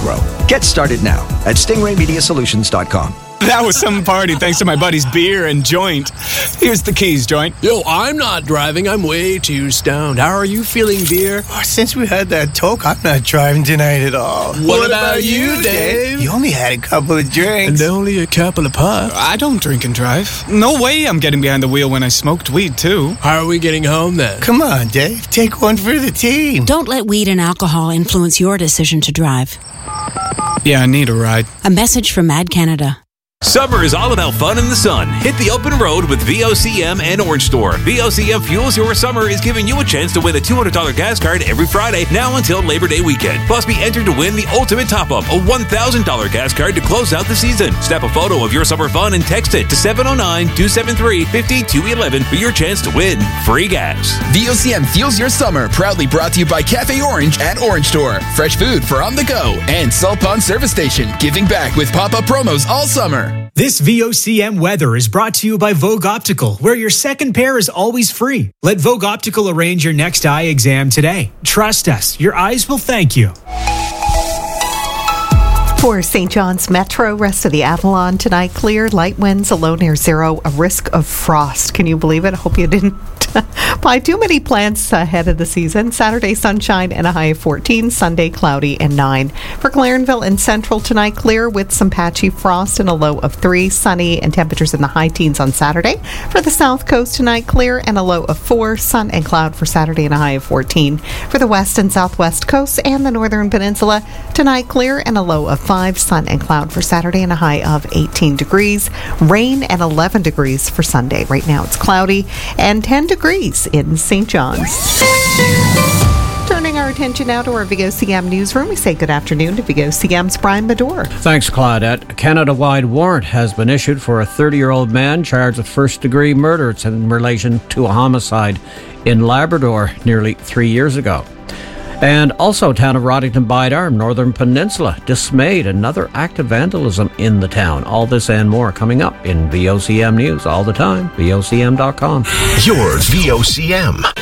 grow. Get started now at stingraymediasolutions.com. That was some party thanks to my buddy's beer and joint. Here's the keys, joint. Yo, I'm not driving. I'm way too stoned. How are you feeling, beer? Oh, since we had that talk, I'm not driving tonight at all. What about you, Dave? You only had a couple of drinks. And only a couple of puffs. I don't drink and drive. No way I'm getting behind the wheel when I smoked weed, too. How are we getting home, then? Come on, Dave. Take one for the team. Don't let weed and alcohol influence your decision to drive. Yeah, I need a ride. A message from Mad Canada. Summer is all about fun in the sun. Hit the open road with VOCM and Orange Store. VOCM Fuels Your Summer is giving you a chance to win a $200 gas card every Friday, now until Labor Day weekend. Plus, be entered to win the ultimate top-up, a $1,000 gas card to close out the season. Snap a photo of your summer fun and text it to 709-273-5211 for your chance to win free gas. VOCM Fuels Your Summer, proudly brought to you by Cafe Orange and Orange Store. Fresh food for on the go. And Salt Pond Service Station, giving back with pop-up promos all summer. This VOCM weather is brought to you by Vogue Optical, where your second pair is always free. Let Vogue Optical arrange your next eye exam today. Trust us, your eyes will thank you. For St. John's Metro, rest of the Avalon tonight, clear, light winds, a low near zero, a risk of frost. Can you believe it? I hope you didn't buy too many plants ahead of the season. Saturday, sunshine and a high of 14. Sunday, cloudy and 9. For Clarenville and Central tonight, clear with some patchy frost and a low of 3. Sunny and temperatures in the high teens on Saturday. For the South Coast tonight, clear and a low of 4. Sun and cloud for Saturday and a high of 14. For the West and Southwest coasts and the Northern Peninsula, tonight, clear and a low of 5. Sun and cloud for Saturday and a high of 18 degrees. Rain and 11 degrees for Sunday. Right now it's cloudy and 10 degrees in St. John's. Turning our attention now to our VOCM newsroom, we say good afternoon to VOCM's Brian Medor. Thanks, Claudette. A Canada-wide warrant has been issued for a 30-year-old man charged with first-degree murder. It's in relation to a homicide in Labrador nearly 3 years ago. And also, town of Roddington Bide-Arm, Northern Peninsula, dismayed another act of vandalism in the town. All this and more coming up in VOCM News all the time. VOCM.com. Your VOCM.